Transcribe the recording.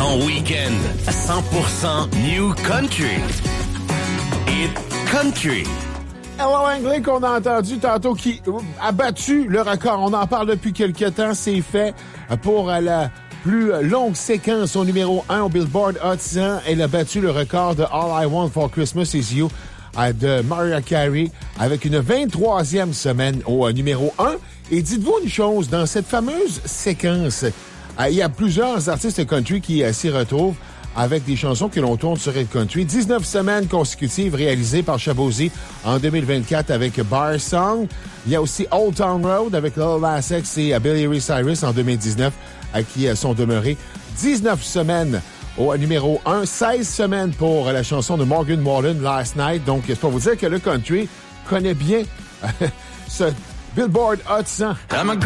Ton week-end, 100% New Country. Hit Country. Hello Anglais qu'on a entendu tantôt qui a battu le record. On en parle depuis quelques temps. C'est fait pour la plus longue séquence au numéro 1 au Billboard Hot 100. Elle a battu le record de All I Want for Christmas Is You de Mariah Carey avec une 23e semaine au numéro 1. Et dites-vous une chose, dans cette fameuse séquence, il y a plusieurs artistes country qui s'y retrouvent avec des chansons que l'on tourne sur Hit Country. 19 semaines consécutives réalisées par Shabozy en 2024 avec Bar Song. Il y a aussi Old Town Road avec Lil Nas X et Billy Ray Cyrus en 2019 qui sont demeurés 19 semaines au numéro 1, 16 semaines pour la chanson de Morgan Wallen, Last Night. Donc, c'est pour vous dire que le country connaît bien ce Billboard Hot 100.